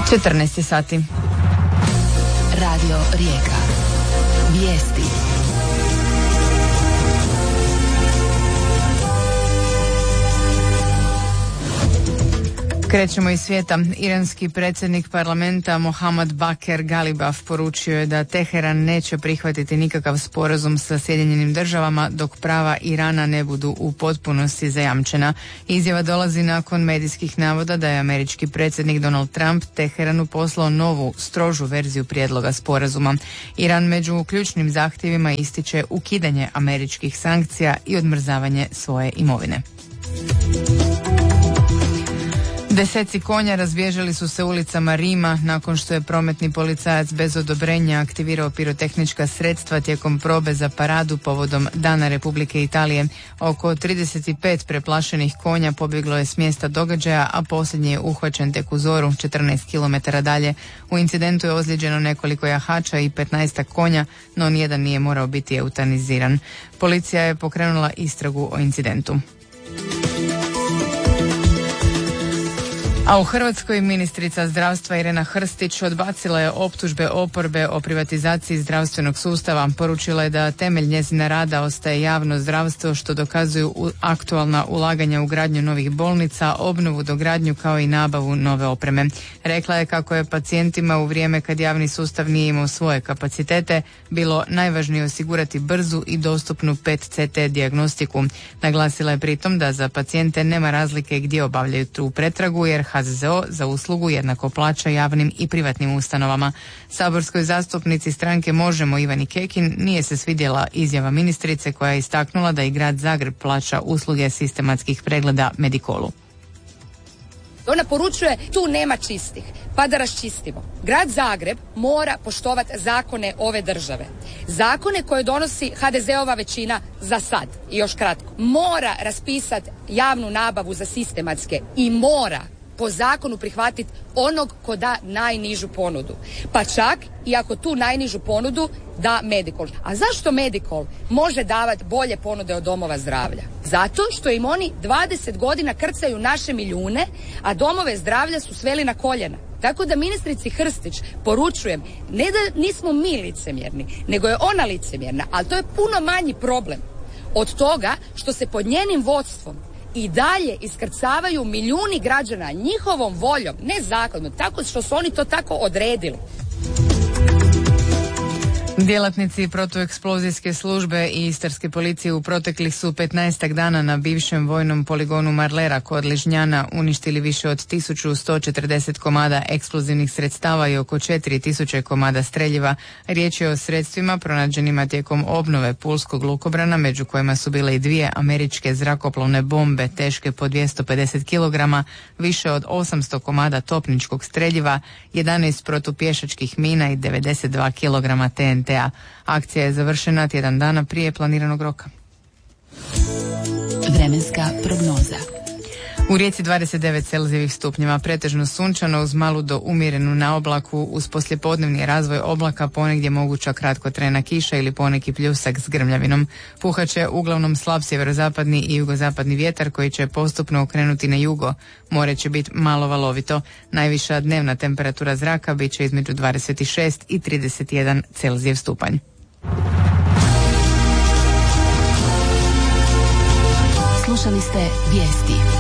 14 sati. Radio Rijeka. Vijesti. Krećemo iz svijeta. Iranski predsjednik parlamenta Mohammad Baker Galibaf poručio je da Teheran neće prihvatiti nikakav sporazum sa Sjedinjenim državama dok prava Irana ne budu u potpunosti zajamčena. Izjava dolazi nakon medijskih navoda da je američki predsjednik Donald Trump Teheranu poslao novu, strožu verziju prijedloga sporazuma. Iran među ključnim zahtjevima ističe ukidanje američkih sankcija i odmrzavanje svoje imovine. Deseci konja razbježali su se ulicama Rima nakon što je prometni policajac bez odobrenja aktivirao pirotehnička sredstva tijekom probe za paradu povodom Dana Republike Italije. Oko 35 preplašenih konja pobjeglo je s mjesta događaja, a posljednji je uhvaćen tek u zoru 14 km dalje. U incidentu je ozlijeđeno nekoliko jahača i 15 konja, no nijedan nije morao biti eutaniziran. Policija je pokrenula istragu o incidentu. A u Hrvatskoj ministrica zdravstva Irena Hrstić odbacila je optužbe oporbe o privatizaciji zdravstvenog sustava. Poručila je da temelj njezina rada ostaje javno zdravstvo, što dokazuju aktualna ulaganja u gradnju novih bolnica, obnovu, dogradnju kao i nabavu nove opreme. Rekla je kako je pacijentima u vrijeme kad javni sustav nije imao svoje kapacitete bilo najvažnije osigurati brzu i dostupnu PET-CT dijagnostiku. Naglasila je pritom da za pacijente nema razlike gdje obavljaju tu pretragu, jer HZZO za uslugu jednako plaća javnim i privatnim ustanovama. Saborskoj zastupnici stranke Možemo Ivani Kekin nije se svidjela izjava ministrice koja je istaknula da i grad Zagreb plaća usluge sistematskih pregleda Medikolu. Ona poručuje tu nema čistih, pa da raščistimo. Grad Zagreb mora poštovati zakone ove države. Zakone koje donosi HDZ-ova većina za sad i još kratko. Mora raspisati javnu nabavu za sistematske i mora po zakonu prihvatiti onog ko da najnižu ponudu. Pa čak i ako tu najnižu ponudu da Medikol. A zašto Medikol može davati bolje ponude od domova zdravlja? Zato što im oni 20 godina krcaju naše milijune, a domove zdravlja su sveli na koljena. Tako da ministrici Hrstić poručujem, ne da nismo mi licemjerni, nego je ona licemjerna, ali to je puno manji problem od toga što se pod njenim vodstvom i dalje iskrcavaju milijuni građana njihovom voljom, ne zakonom, tako što su oni to tako odredili. Djelatnici protueksplozijske službe i istarske policije u proteklih su 15 dana na bivšem vojnom poligonu Marlera kod Ližnjana uništili više od 1140 komada eksplozivnih sredstava i oko 4000 komada streljiva. Riječ je o sredstvima pronađenima tijekom obnove pulskog lukobrana, među kojima su bile i 2 američke zrakoplovne bombe teške po 250 kg, više od 800 komada topničkog streljiva, 11 protupješačkih mina i 92 kg TNT. Akcija je završena tjedan dana prije planiranog roka. Vremenska prognoza. U Rijeci 29 celzijevih stupnjeva, pretežno sunčano uz malu do umjerenu naoblaku, uz poslijepodnevni razvoj oblaka, ponegdje moguća kratkotrajna kiša ili poneki pljusak s grmljavinom. Puhat će uglavnom slab sjeverozapadni i jugozapadni vjetar koji će postupno okrenuti na jugo. More će biti malo valovito. Najviša dnevna temperatura zraka bit će između 26 i 31 celzijev stupanj. Slušali ste vijesti.